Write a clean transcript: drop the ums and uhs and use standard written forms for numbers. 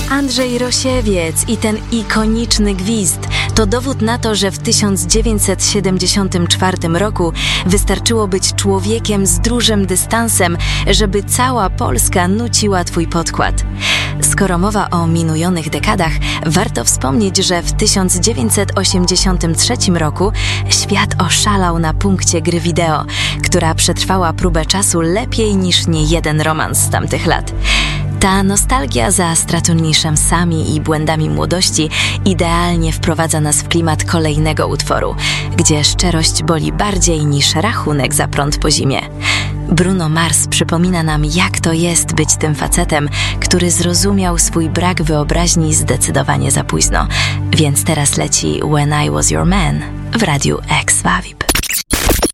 Andrzej Rosiewiec i ten ikoniczny gwizd to dowód na to, że w 1974 roku wystarczyło być człowiekiem z dużym dystansem, żeby cała Polska nuciła twój podkład. Skoro mowa o minujonych dekadach, warto wspomnieć, że w 1983 roku świat oszalał na punkcie gry wideo, która przetrwała próbę czasu lepiej niż niejeden romans z tamtych lat. Ta nostalgia za stratonimi szansami i błędami młodości idealnie wprowadza nas w klimat kolejnego utworu, gdzie szczerość boli bardziej niż rachunek za prąd po zimie. Bruno Mars przypomina nam, jak to jest być tym facetem, który zrozumiał swój brak wyobraźni zdecydowanie za późno. Więc teraz leci When I Was Your Man w Radiu X Vavi.